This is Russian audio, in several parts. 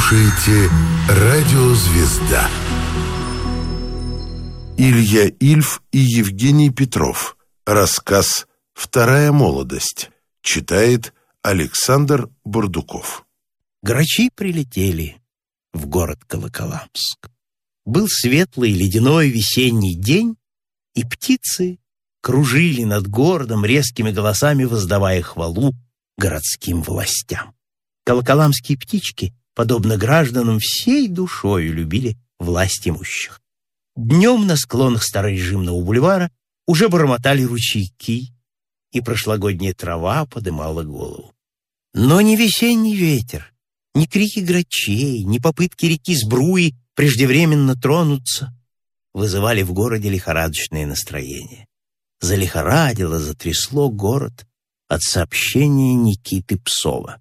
слушаете «Радио Звезда». Илья Ильф и Евгений Петров. Рассказ «Вторая молодость». Читает Александр Бурдуков. Грачи прилетели в город Волоколамск. Был светлый ледяной весенний день, и птицы кружили над городом, резкими голосами воздавая хвалу городским властям. Волоколамские птички, подобно гражданам, всей душою любили власть имущих. Днем на склонах старорежимного бульвара уже бормотали ручейки, и прошлогодняя трава подымала голову. Но ни весенний ветер, ни крики грачей, ни попытки реки Сбруи преждевременно тронуться вызывали в городе лихорадочное настроение. Залихорадило, затрясло город от сообщения Никиты Псова.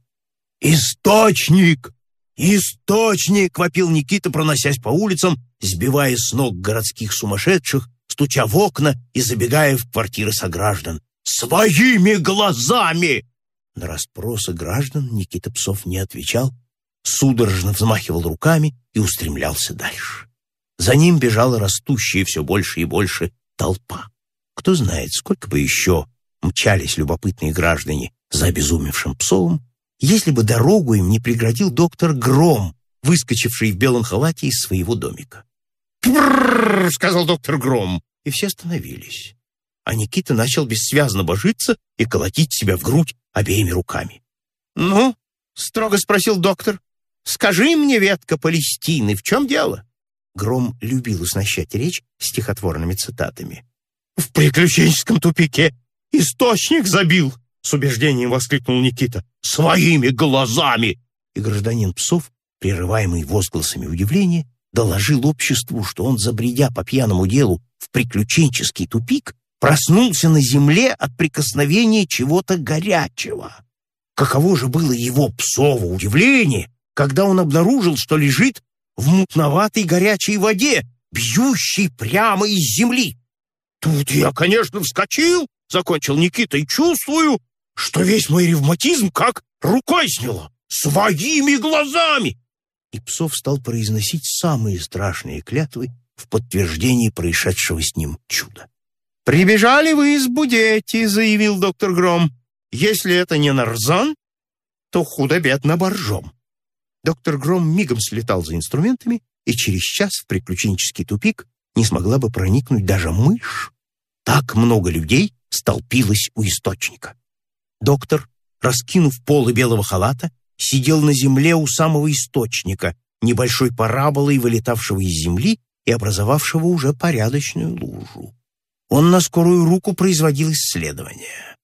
«Источник! Источник!» — вопил Никита, проносясь по улицам, сбивая с ног городских сумасшедших, стуча в окна и забегая в квартиры сограждан. «Своими глазами!» На расспросы граждан Никита Псов не отвечал, судорожно взмахивал руками и устремлялся дальше. За ним бежала растущая все больше и больше толпа. Кто знает, сколько бы еще мчались любопытные граждане за обезумевшим Псовым, если бы дорогу им не преградил доктор Гром, выскочивший в белом халате из своего домика. «Пррррр!» — сказал доктор Гром, и все остановились. А Никита начал бессвязно божиться и колотить себя в грудь обеими руками. «Ну?» — строго спросил доктор. «Скажи мне, ветка Палестины, в чем дело?» Гром любил уснащать речь стихотворными цитатами. «В приключенческом тупике источник забил!» — с убеждением воскликнул Никита. «Своими глазами!» И гражданин Псов, прерываемый возгласами удивления, доложил обществу, что он, забредя по пьяному делу в приключенческий тупик, проснулся на земле от прикосновения чего-то горячего. Каково же было его Псово удивление, когда он обнаружил, что лежит в мутноватой горячей воде, бьющей прямо из земли. «Тут я, конечно, вскочил, — закончил Никита, — и чувствую, что весь мой ревматизм как рукой сняло. Своими глазами!» И Псов стал произносить самые страшные клятвы в подтверждении происшедшего с ним чуда. «Прибежали вы из Будети, — заявил доктор Гром. Если это не нарзан, то худо-бедно боржом». Доктор Гром мигом слетал за инструментами, и через час в приключенческий тупик не смогла бы проникнуть даже мышь. Так много людей столпилось у источника. Доктор, раскинув полы белого халата, сидел на земле у самого источника, небольшой параболой, вылетавшего из земли и образовавшего уже порядочную лужу. Он на скорую руку производил исследования.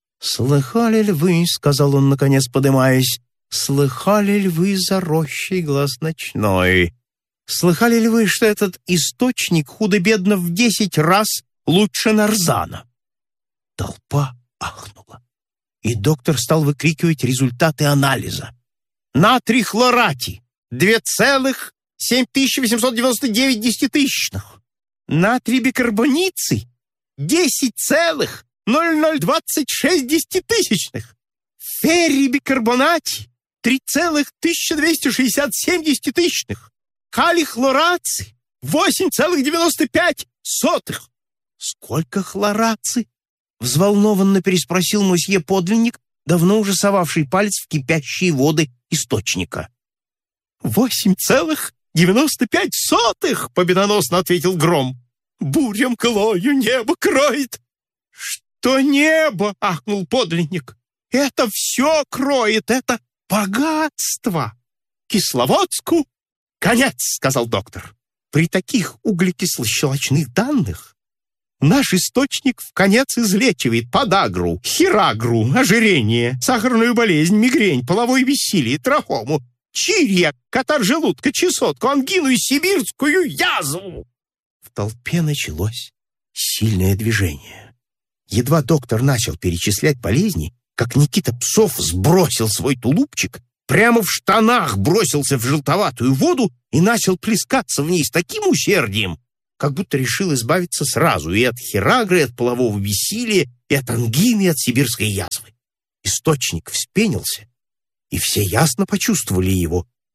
«Слыхали ли вы, — сказал он, наконец подымаясь, — слыхали ли вы за рощей глаз ночной? Слыхали ли вы, что этот источник худо-бедно в 10 раз лучше нарзана?» Толпа ахнула, и доктор стал выкрикивать результаты анализа. «Натрий хлоратий — 2,7899. Натрий бикарбониций — 10,0026. Феррий бикарбонатий — 3,1267. Калий хлораций — 8,95. «Сколько хлораций?» — взволнованно переспросил мосье подлинник, давно уже совавший палец в кипящие воды источника. 8,95, — победоносно ответил Гром. «Бурям клою небо кроет». «Что небо?» — ахнул подлинник. «Это все кроет, это богатство. Кисловодску конец», — сказал доктор. «При таких углекисло-щелочных данных наш источник вконец излечивает подагру, хирагру, ожирение, сахарную болезнь, мигрень, половое бессилие, трахому, чирья, катар желудка, чесотку, ангину и сибирскую язву». В толпе началось сильное движение. Едва доктор начал перечислять болезни, как Никита Псов сбросил свой тулупчик, прямо в штанах бросился в желтоватую воду и начал плескаться в ней с таким усердием, как будто решил избавиться сразу и от хирагры, и от полового бессилия, и от ангины, и от сибирской язвы. Источник вспенился, и все ясно почувствовали его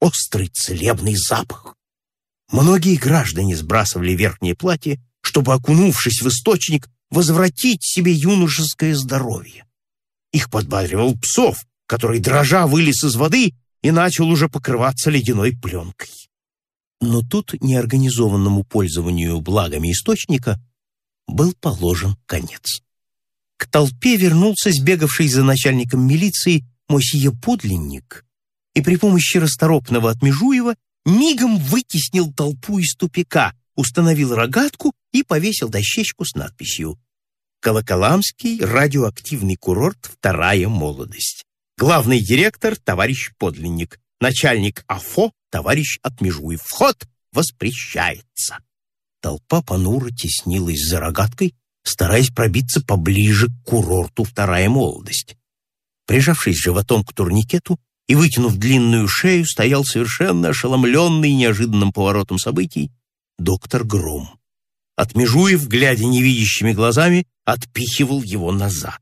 острый целебный запах. Многие граждане сбрасывали верхнее платье, чтобы, окунувшись в источник, возвратить себе юношеское здоровье. Их подбадривал Псов, который, дрожа, вылез из воды и начал уже покрываться ледяной пленкой. Но тут неорганизованному пользованию благами источника был положен конец. К толпе вернулся сбегавший за начальником милиции мосье Подлинник и при помощи расторопного Отмежуева мигом вытеснил толпу из тупика, установил рогатку и повесил дощечку с надписью «Колоколамский радиоактивный курорт. Вторая молодость. Главный директор товарищ Подлинник. Начальник АФО товарищ Отмежуев. Вход воспрещается». Толпа понуро теснилась за рогаткой, стараясь пробиться поближе к курорту «Вторая молодость». Прижавшись животом к турникету и вытянув длинную шею, стоял совершенно ошеломленный неожиданным поворотом событий доктор Гром. Отмежуев, глядя невидящими глазами, отпихивал его назад.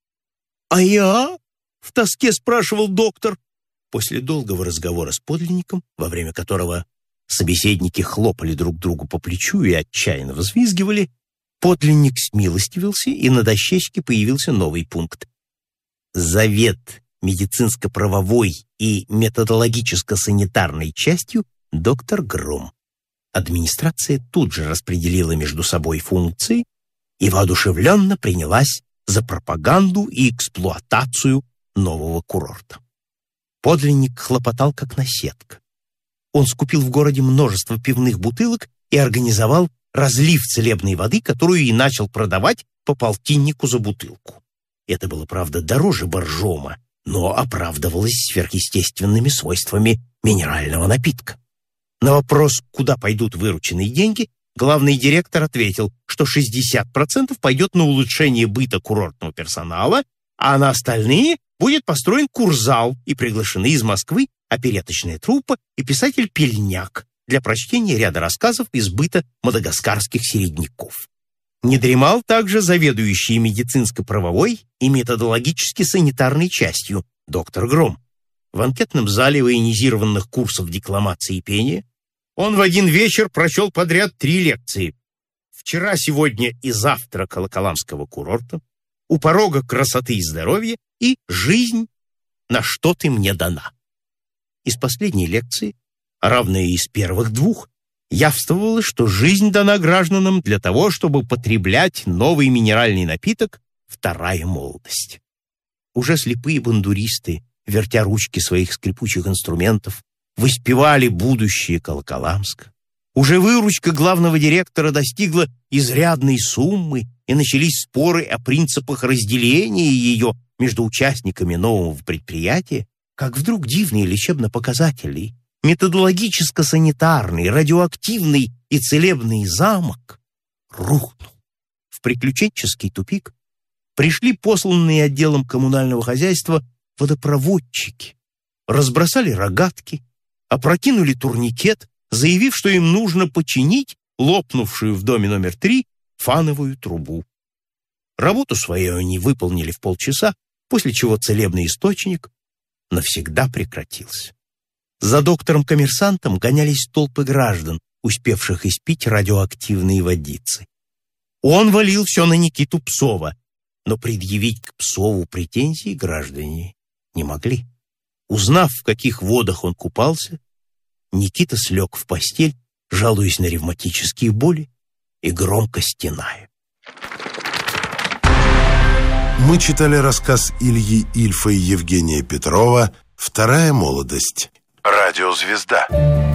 «А я?» — в тоске спрашивал доктор. После долгого разговора с Подлинником, во время которого собеседники хлопали друг другу по плечу и отчаянно взвизгивали, Подлинник смилостивился, и на дощечке появился новый пункт. Завет медицинско-правовой и методологическо-санитарной частью доктор Гром. Администрация тут же распределила между собой функции и воодушевленно принялась за пропаганду и эксплуатацию нового курорта. Подлинник хлопотал как наседка. Он скупил в городе множество пивных бутылок и организовал разлив целебной воды, которую и начал продавать по полтиннику за бутылку. Это было, правда, дороже боржома, но оправдывалось сверхъестественными свойствами минерального напитка. На вопрос, куда пойдут вырученные деньги, главный директор ответил, что 60% пойдет на улучшение быта курортного персонала, а на остальные будет построен курзал и приглашены из Москвы опереточная труппа и писатель Пельняк для прочтения ряда рассказов из быта мадагаскарских середняков. Не дремал также заведующий медицинско-правовой и методологически-санитарной частью доктор Гром. В анкетном зале военизированных курсов декламации и пения он в один вечер прочел подряд 3 лекции. «Вчера, сегодня и завтра Колоколамского курорта», «У порога красоты и здоровья» и «Жизнь, на что ты мне дана». Из последней лекции, равная из первых 2, явствовало, что жизнь дана гражданам для того, чтобы потреблять новый минеральный напиток «Вторая молодость». Уже слепые бандуристы, вертя ручки своих скрипучих инструментов, воспевали будущее Колоколамска. Уже выручка главного директора достигла изрядной суммы, и начались споры о принципах разделения ее между участниками нового предприятия, как вдруг дивные лечебно-показательный, методологическо-санитарный, радиоактивный и целебный замок рухнул. В приключенческий тупик пришли посланные отделом коммунального хозяйства водопроводчики, разбросали рогатки, опрокинули турникет, заявив, что им нужно починить лопнувшую в доме номер 3 фановую трубу. Работу свою они выполнили в полчаса, после чего целебный источник навсегда прекратился. За доктором-коммерсантом гонялись толпы граждан, успевших испить радиоактивные водицы. Он валил все на Никиту Псова, но предъявить к Псову претензии граждане не могли. Узнав, в каких водах он купался, Никита слег в постель, жалуясь на ревматические боли и громко стеная. Мы читали рассказ Ильи Ильфа и Евгения Петрова «Вторая молодость». Радиозвезда.